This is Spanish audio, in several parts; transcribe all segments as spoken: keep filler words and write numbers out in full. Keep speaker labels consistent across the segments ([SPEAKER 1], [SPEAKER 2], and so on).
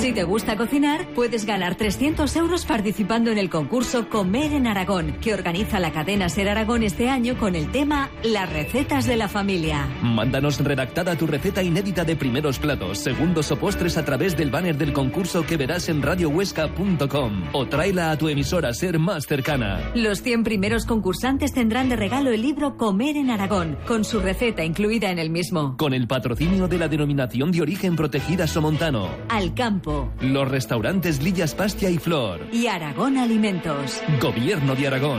[SPEAKER 1] Si te gusta cocinar, puedes ganar trescientos euros participando en el concurso Comer en Aragón, que organiza la cadena Ser Aragón este año con el tema Las recetas de la familia.
[SPEAKER 2] Mándanos redactada tu receta inédita de primeros platos, segundos o postres a través del banner del concurso que verás en radio huesca punto com o tráela a tu emisora Ser más cercana.
[SPEAKER 1] Los cien primeros concursantes tendrán de regalo el libro Comer en Aragón, con su receta incluida en el mismo.
[SPEAKER 2] Con el patrocinio de la Denominación de Origen Protegida Somontano,
[SPEAKER 1] Al Campo,
[SPEAKER 2] los restaurantes Lillas Pastia y Flor
[SPEAKER 1] y Aragón Alimentos.
[SPEAKER 2] Gobierno de Aragón.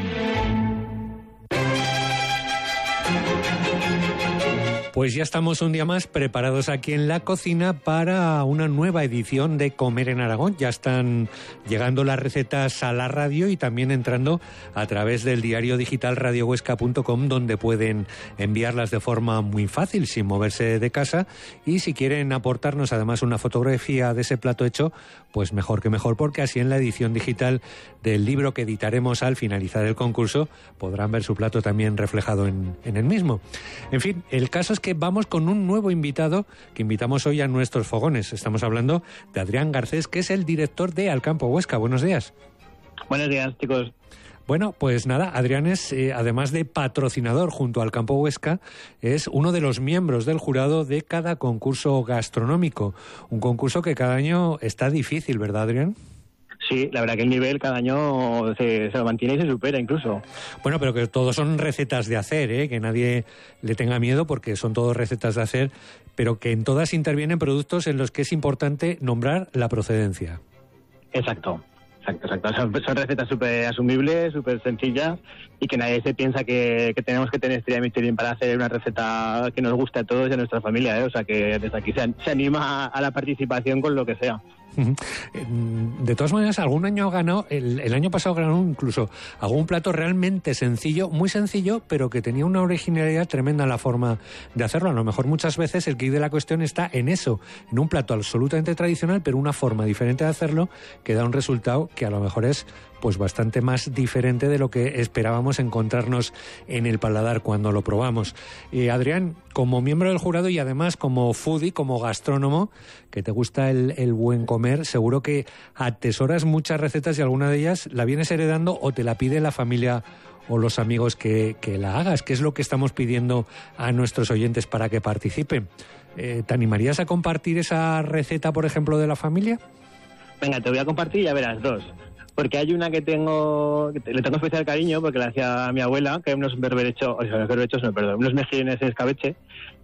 [SPEAKER 3] Pues ya estamos un día más preparados aquí en la cocina para una nueva edición de Comer en Aragón. Ya están llegando las recetas a la radio y también entrando a través del diario digital radio huesca punto com, donde pueden enviarlas de forma muy fácil, sin moverse de casa. Y si quieren aportarnos además una fotografía de ese plato hecho, pues mejor que mejor, porque así en la edición digital del libro que editaremos al finalizar el concurso podrán ver su plato también reflejado en, en el mismo. En fin, el caso es que que vamos con un nuevo invitado que invitamos hoy a nuestros fogones. Estamos hablando de Adrián Garcés, que es el director de Al Campo Huesca. Buenos días.
[SPEAKER 4] Buenos días, chicos.
[SPEAKER 3] Bueno, pues nada, Adrián es, eh, además de patrocinador junto al Campo Huesca, es uno de los miembros del jurado de cada concurso gastronómico. Un concurso que cada año está difícil, ¿verdad, Adrián?
[SPEAKER 4] Sí, la verdad que el nivel cada año se, se lo mantiene y se supera incluso.
[SPEAKER 3] Bueno, pero que todos son recetas de hacer, ¿eh? Que nadie le tenga miedo porque son todos recetas de hacer, pero que en todas intervienen productos en los que es importante nombrar la procedencia.
[SPEAKER 4] Exacto. Exacto, exacto. Son, son recetas súper asumibles, súper sencillas y que nadie se piensa que, que tenemos que tener estrella Michelin para hacer una receta que nos guste a todos y a nuestra familia, ¿eh? O sea que desde aquí se, se anima a la participación con lo que sea.
[SPEAKER 3] De todas maneras, algún año ha ganado, el, el año pasado ganó incluso algún plato realmente sencillo, muy sencillo, pero que tenía una originalidad tremenda en la forma de hacerlo. A lo mejor muchas veces el quid de la cuestión está en eso, en un plato absolutamente tradicional, pero una forma diferente de hacerlo que da un resultado que a lo mejor es pues bastante más diferente de lo que esperábamos encontrarnos en el paladar cuando lo probamos. Eh, Adrián, como miembro del jurado y además como foodie, como gastrónomo, que te gusta el, el buen comer, seguro que atesoras muchas recetas y alguna de ellas la vienes heredando o te la pide la familia o los amigos que, que la hagas, que es lo que estamos pidiendo a nuestros oyentes para que participen. Eh, ¿Te animarías a compartir esa receta, por ejemplo, de la familia?
[SPEAKER 4] Venga, te voy a compartir y ya verás dos. Porque hay una que tengo, que le tengo especial cariño, porque la hacía mi abuela, que hay unos berberechos, o sea, unos berberechos, no, perdón, unos mejillones en escabeche,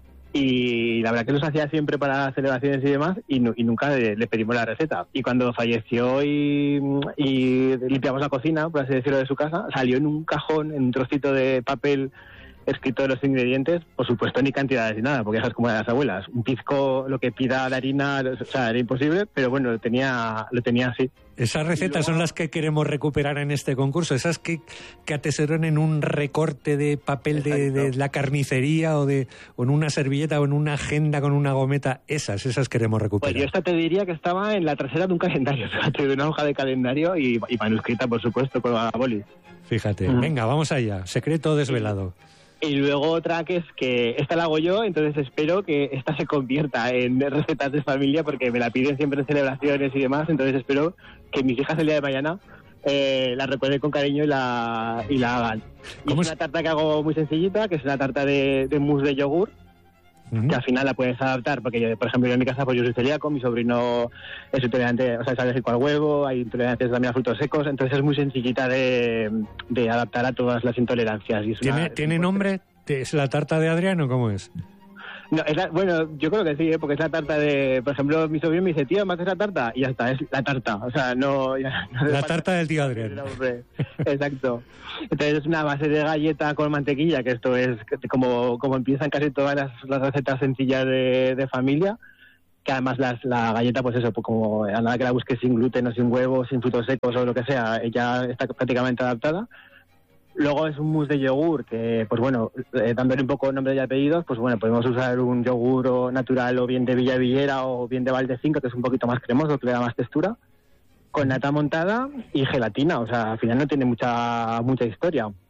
[SPEAKER 4] y la verdad que los hacía siempre para celebraciones y demás, y, no, y nunca le, le pedimos la receta. Y cuando falleció y, y limpiamos la cocina, por así decirlo, de su casa, salió en un cajón, en un trocito de papel escrito de los ingredientes, por supuesto ni cantidades ni nada, porque esas como de las abuelas, un pizco, lo que pida la harina, o sea, era imposible, pero bueno, lo tenía, lo tenía así.
[SPEAKER 3] Esas recetas luego son las que queremos recuperar en este concurso, esas que, que atesoran en un recorte de papel de, de la carnicería o, de, o en una servilleta o en una agenda con una gometa, esas, esas queremos recuperar.
[SPEAKER 4] Pues yo esta te diría que estaba en la trasera de un calendario, fíjate, de una hoja de calendario y, y manuscrita, por supuesto, con la boli.
[SPEAKER 3] Fíjate, mm. Venga, vamos allá, secreto desvelado.
[SPEAKER 4] Y luego otra que es que esta la hago yo, entonces espero que esta se convierta en recetas de familia porque me la piden siempre en celebraciones y demás, entonces espero que mis hijas el día de mañana eh, la recuerden con cariño y la, y la hagan. Y es una tarta que hago muy sencillita, que es una tarta de, de mousse de yogur, uh-huh. que al final la puedes adaptar, porque yo, por ejemplo, yo en mi casa pues yo soy celíaco, mi sobrino es intolerante, o sea, es alérgico al huevo, hay intolerancias también a frutos secos, entonces es muy sencillita de, de adaptar a todas las intolerancias. Y es
[SPEAKER 3] ¿Tiene,
[SPEAKER 4] una,
[SPEAKER 3] ¿tiene nombre? ¿Es la tarta de Adrián o cómo es?
[SPEAKER 4] No, es la, bueno, yo creo que sí, ¿eh? Porque es la tarta de, por ejemplo, mi sobrino me dice, tío, ¿me haces la tarta? Y ya está, es la tarta, o sea, no... Ya, no
[SPEAKER 3] la tarta del tío Adrián.
[SPEAKER 4] Exacto. Entonces es una base de galleta con mantequilla, que esto es como, como empiezan casi todas las, las recetas sencillas de, de familia, que además las, la galleta, pues eso, pues como a nada que la busques sin gluten o sin huevos, sin frutos secos o lo que sea, ya está prácticamente adaptada. Luego es un mousse de yogur que, pues bueno, eh, dándole un poco nombre y apellidos, pues bueno, podemos usar un yogur o natural o bien de Villa Villera o bien de Valdecinco, que es un poquito más cremoso, que le da más textura, con nata montada y gelatina, o sea, al final no tiene mucha mucha historia.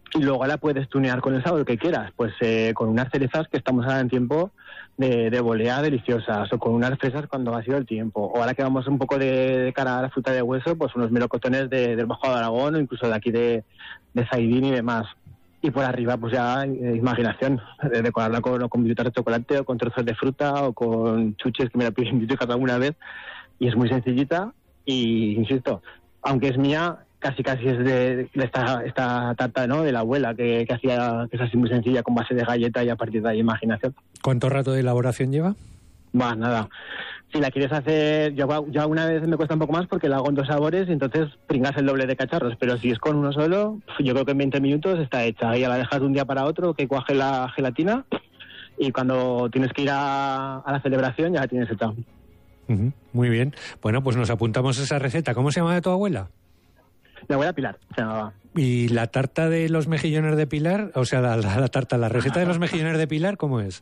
[SPEAKER 4] y luego la puedes tunear con el sabor que quieras, pues eh, con unas cerezas que estamos ahora en tiempo de, de volea deliciosas, o con unas fresas cuando ha sido el tiempo, o ahora que vamos un poco de, de cara a la fruta de hueso, pues unos melocotones de, del Bajo de Aragón, o incluso de aquí de, de Saidín y demás. Y por arriba, pues ya eh, imaginación, de decorarla con, con virutas de chocolate, o con trozos de fruta, o con chuches, que me la piden cada alguna vez, y es muy sencillita, y insisto, aunque es mía, casi casi es de, de esta, esta tarta, ¿no?, de la abuela, que, que hacía, que es así muy sencilla, con base de galleta, y a partir de ahí imaginación.
[SPEAKER 3] ¿Cuánto rato de elaboración lleva?
[SPEAKER 4] Bah, nada. Si la quieres hacer, yo, yo una vez me cuesta un poco más porque la hago en dos sabores y entonces pringas el doble de cacharros, pero si es con uno solo, yo creo que en veinte minutos está hecha. Y ya la dejas de un día para otro, que cuaje la gelatina, y cuando tienes que ir a, a la celebración ya la tienes hecha.
[SPEAKER 3] Uh-huh. Muy bien. Bueno, pues nos apuntamos esa receta. ¿Cómo se llama de tu abuela?
[SPEAKER 4] Mi abuela Pilar se llamaba.
[SPEAKER 3] ¿Y la tarta de los mejillones de Pilar? O sea, la, la, la tarta, la receta de los mejillones de Pilar, ¿cómo es?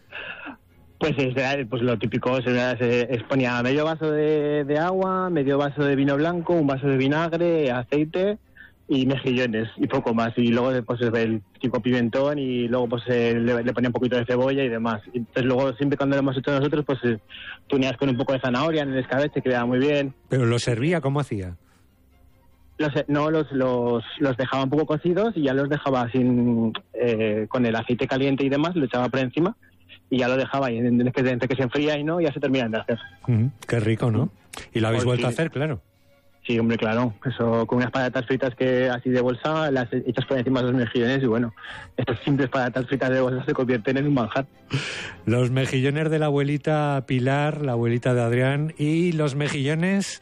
[SPEAKER 4] Pues, es, pues lo típico, se, se ponía medio vaso de, de agua, medio vaso de vino blanco, un vaso de vinagre, aceite y mejillones y poco más. Y luego pues el tipo pimentón, y luego pues le, le ponía un poquito de cebolla y demás. Y entonces luego siempre cuando lo hemos hecho nosotros, pues tuneas con un poco de zanahoria en el escabeche, que quedaba muy bien.
[SPEAKER 3] ¿Pero lo servía? ¿Cómo hacía?
[SPEAKER 4] Los, no, los, los, los dejaba un poco cocidos y ya los dejaba sin, eh, con el aceite caliente y demás, lo echaba por encima. Y ya lo dejaba ahí, entre que, entre que se enfría y no, ya se terminan de hacer.
[SPEAKER 3] Mm, qué rico, ¿no? Y lo habéis
[SPEAKER 4] pues
[SPEAKER 3] vuelto
[SPEAKER 4] sí.
[SPEAKER 3] a hacer, claro.
[SPEAKER 4] Sí, hombre, claro. Eso con unas patatas fritas que así de bolsa, las echas por encima de los mejillones y bueno, estas simples patatas fritas de bolsa se convierten en un manjar.
[SPEAKER 3] Los mejillones de la abuelita Pilar, la abuelita de Adrián, y los mejillones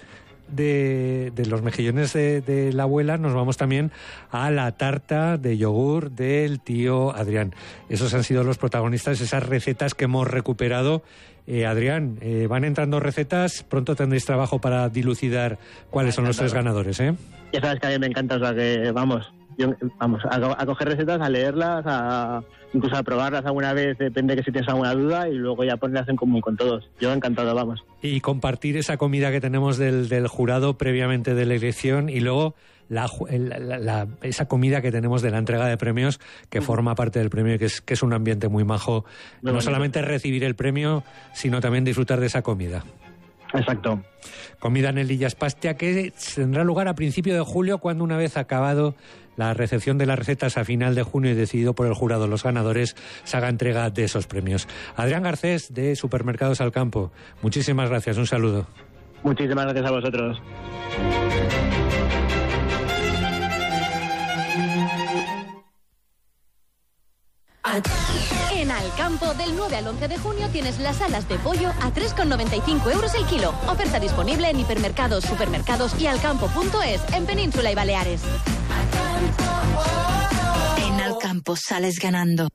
[SPEAKER 3] de, de los mejillones de, de la abuela, nos vamos también a la tarta de yogur del tío Adrián. Esos han sido los protagonistas, esas recetas que hemos recuperado. Eh, Adrián, eh, van entrando recetas, pronto tendréis trabajo para dilucidar cuáles son los tres ganadores, ¿eh?
[SPEAKER 4] Ya sabes que a mí me encanta, o sea que vamos, yo, vamos a, a coger recetas, a leerlas, a incluso a probarlas alguna vez, depende de que si tienes alguna duda, y luego ya ponerlas en común con todos. Yo encantado, vamos.
[SPEAKER 3] Y compartir esa comida que tenemos del, del jurado previamente de la elección, y luego la, la, la, esa comida que tenemos de la entrega de premios, que uh-huh. forma parte del premio, que es, que es un ambiente muy majo. Muy no bonito. Solamente recibir el premio, sino también disfrutar de esa comida.
[SPEAKER 4] Exacto.
[SPEAKER 3] Comida en el Illas Pastia, que tendrá lugar a principio de julio, cuando una vez acabado la recepción de las recetas a final de junio y decidido por el jurado los ganadores, se haga entrega de esos premios. Adrián Garcés, de Supermercados Al Campo, muchísimas gracias, un saludo.
[SPEAKER 4] Muchísimas gracias a vosotros.
[SPEAKER 5] En Alcampo, del nueve al once de junio, tienes las alas de pollo a tres con noventa y cinco euros el kilo. Oferta disponible en hipermercados, supermercados y alcampo punto es, en Península y Baleares.
[SPEAKER 1] En Alcampo sales ganando.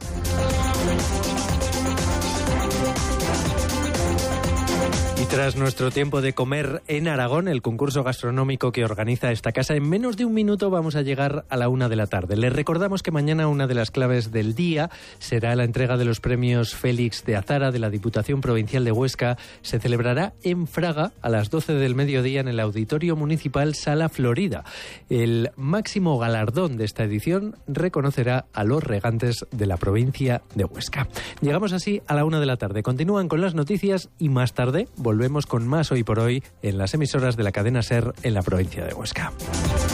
[SPEAKER 6] Y tras nuestro tiempo de comer en Aragón, el concurso gastronómico que organiza esta casa, en menos de un minuto vamos a llegar a la una de la tarde. Les recordamos que mañana una de las claves del día será la entrega de los premios Félix de Azara de la Diputación Provincial de Huesca. Se celebrará en Fraga a las doce del mediodía en el Auditorio Municipal Sala Florida. El máximo galardón de esta edición reconocerá a los regantes de la provincia de Huesca. Llegamos así a la una de la tarde. Continúan con las noticias y más tarde volvemos con más Hoy por Hoy en las emisoras de la cadena SER en la provincia de Huesca.